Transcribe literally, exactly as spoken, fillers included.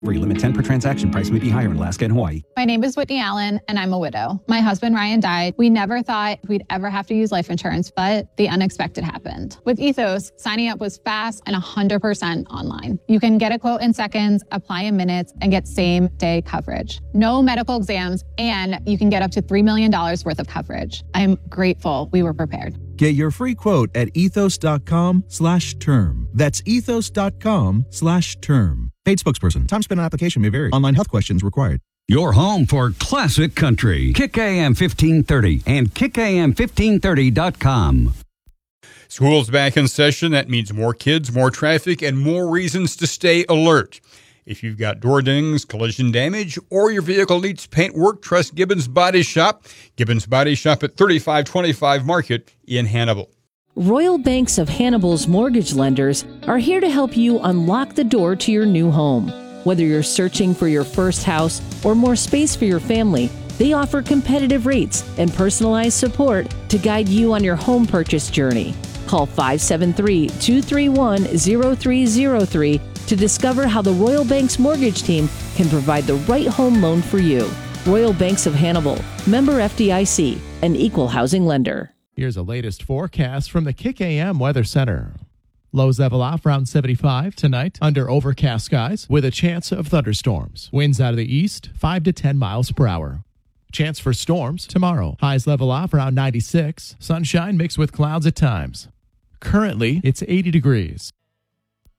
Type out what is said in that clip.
Free limit ten per transaction. Price may be higher in Alaska and Hawaii. My name is Whitney Allen, and I'm a widow. My husband, Ryan, died. We never thought we'd ever have to use life insurance, but the unexpected happened. With Ethos, signing up was fast and one hundred percent online. You can get a quote in seconds, apply in minutes, and get same-day coverage. No medical exams, and you can get up to three million dollars worth of coverage. I'm grateful we were prepared. Get your free quote at ethos.com slash term. That's ethos.com slash term. Paid spokesperson. Time spent on application may vary. Online health questions required. Your home for classic country. Kick A M fifteen thirty and kick A M fifteen thirty dot com. School's back in session. That means more kids, more traffic, and more reasons to stay alert. If you've got door dings, collision damage, or your vehicle needs paint work, trust Gibbons Body Shop. Gibbons Body Shop at thirty-five twenty-five Market in Hannibal. Royal Banks of Hannibal's mortgage lenders are here to help you unlock the door to your new home. Whether you're searching for your first house or more space for your family, they offer competitive rates and personalized support to guide you on your home purchase journey. Call five seven three, two three one, zero three zero three to discover how the Royal Banks mortgage team can provide the right home loan for you. Royal Banks of Hannibal, member F D I C, an equal housing lender. Here's a latest forecast from the Kick A M Weather Center. Lows level off around seventy-five tonight under overcast skies with a chance of thunderstorms. Winds out of the east, five to ten miles per hour. Chance for storms tomorrow. Highs level off around ninety-six. Sunshine mixed with clouds at times. Currently, it's eighty degrees.